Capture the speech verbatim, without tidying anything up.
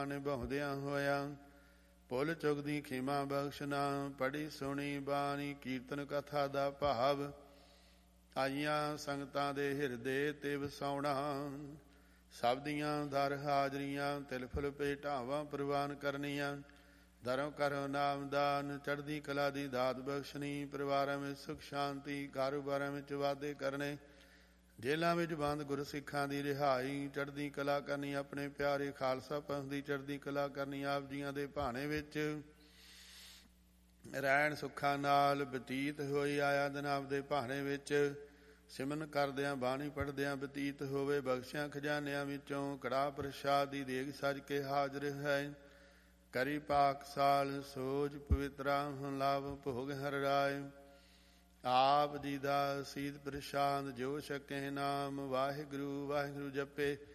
ਨਿਭਾਉਂਦਿਆਂ ਹੋਇਆਂ ਭੁੱਲ ਚੁੱਕਦੀ ਖੇਮਾ ਬਖਸ਼ਣਾ। ਪੜ੍ਹੀ ਸੁਣੀ ਬਾਣੀ ਕੀਰਤਨ ਕਥਾ ਦਾ ਭਾਵ ਆਈਆਂ ਸੰਗਤਾਂ ਦੇ ਹਿਰਦੇ ਤੇ ਵਸਾਉਣਾ। ਸਭ ਦੀਆਂ ਦਰ ਹਾਜ਼ਰੀਆਂ ਤਿਲ ਫੁਲ ਭੇਟਾਵਾਂ ਪ੍ਰਵਾਨ ਕਰਨੀਆਂ। ਧਰਮ ਕਰੋ ਨਾਮਦਾਨ ਚੜ੍ਹਦੀ ਕਲਾ ਦੀ ਦਾਤ ਬਖਸ਼ਣੀ। ਪਰਿਵਾਰਾਂ ਵਿੱਚ ਸੁਖ ਸ਼ਾਂਤੀ ਕਾਰੋਬਾਰਾਂ ਵਿੱਚ ਵਾਧੇ ਕਰਨੇ। ਜੇਲ੍ਹਾਂ ਵਿੱਚ ਬੰਦ ਗੁਰਸਿੱਖਾਂ ਦੀ ਰਿਹਾਈ ਚੜ੍ਹਦੀ ਕਲਾ ਕਰਨੀ। ਆਪਣੇ ਪਿਆਰੇ ਖਾਲਸਾ ਪੰਥ ਦੀ ਚੜ੍ਹਦੀ ਕਲਾ ਕਰਨੀ। ਆਪ ਜੀਆਂ ਦੇ ਭਾਣੇ ਵਿੱਚ ਰਹਿਣ ਸੁੱਖਾਂ ਨਾਲ ਬਤੀਤ ਹੋਈ ਆਇਆ ਦਿਨ ਆਪਦੇ ਭਾਣੇ ਵਿੱਚ ਸਿਮਰਨ ਕਰਦਿਆਂ ਬਾਣੀ ਪੜ੍ਹਦਿਆਂ ਬਤੀਤ ਹੋਵੇ। ਬਖਸ਼ਿਆਂ ਖਜ਼ਾਨਿਆਂ ਵਿੱਚੋਂ ਕੜਾਹ ਪ੍ਰਸ਼ਾਦ ਦੀ ਦੇਗ ਸਜ ਕੇ ਹਾਜ਼ਰ ਹੈ। ਕਰੀ ਪਾਕ ਸਾਲ ਸੋਜ ਪਵਿੱਤਰਾ ਲਾਭ ਭੋਗ ਹਰ ਰਾਏ। ਆਪ ਜੀ ਦਾ ਸੀਤ ਪ੍ਰਸ਼ਾਦ ਜੋ ਛਕੇ ਨਾਮ ਵਾਹਿਗੁਰੂ ਵਾਹਿਗੁਰੂ ਜਪੇ।